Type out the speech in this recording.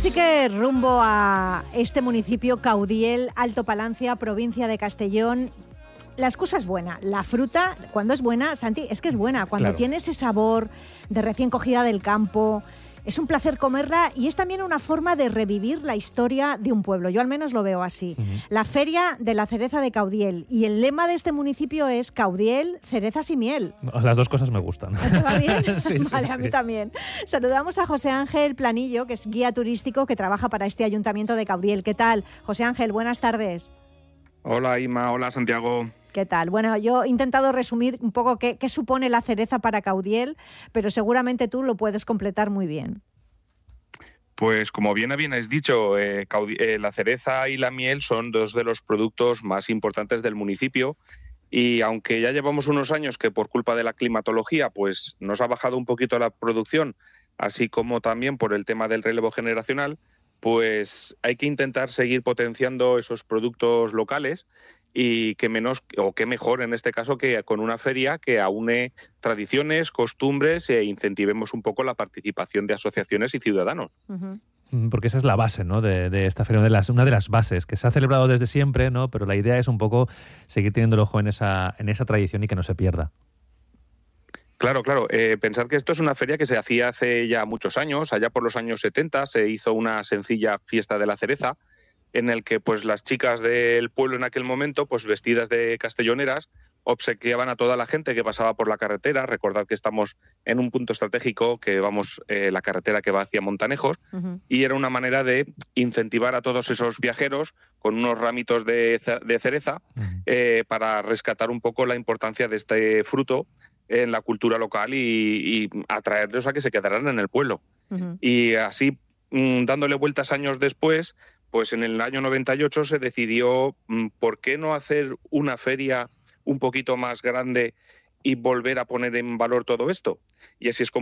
sí que rumbo a este municipio, Caudiel, Alto Palancia, provincia de Castellón. La excusa es buena. La fruta, cuando es buena, Santi, es que es buena. Cuando tiene ese sabor de recién cogida del campo, es un placer comerla y es también una forma de revivir la historia de un pueblo. Yo al menos lo veo así. La Feria de la Cereza de Caudiel. Y el lema de este municipio es Caudiel, cerezas y miel. Las dos cosas me gustan. ¿Te va bien? Sí, vale, sí, a mí sí. también. Saludamos a José Ángel Planillo, que es guía turístico que trabaja para este Ayuntamiento de Caudiel. ¿Qué tal? José Ángel, buenas tardes. Hola Ima, hola Santiago. ¿Qué tal? Bueno, yo he intentado resumir un poco qué supone la cereza para Caudiel, pero seguramente tú lo puedes completar muy bien. Pues como bien habéis dicho, la cereza y la miel son dos de los productos más importantes del municipio y aunque ya llevamos unos años que por culpa de la climatología pues nos ha bajado un poquito la producción, así como también por el tema del relevo generacional, pues hay que intentar seguir potenciando esos productos locales y qué mejor en este caso que con una feria que aúne tradiciones, costumbres e incentivemos un poco la participación de asociaciones y ciudadanos. Uh-huh. Porque esa es la base, ¿no?, de esta feria, una de las bases, que se ha celebrado desde siempre, ¿no?, pero la idea es un poco seguir teniendo el ojo en esa tradición y que no se pierda. Claro. Pensad que esto es una feria que se hacía hace ya muchos años. Allá por los años 70 se hizo una sencilla fiesta de la cereza en el que pues las chicas del pueblo en aquel momento, pues vestidas de castelloneras, obsequiaban a toda la gente que pasaba por la carretera. Recordad que estamos en un punto estratégico, que vamos la carretera que va hacia Montanejos, y era una manera de incentivar a todos esos viajeros con unos ramitos de cereza para rescatar un poco la importancia de este fruto en la cultura local y atraerlos a que se quedaran en el pueblo. Y así, dándole vueltas años después, pues en el año 98 se decidió por qué no hacer una feria un poquito más grande y volver a poner en valor todo esto. Y así es como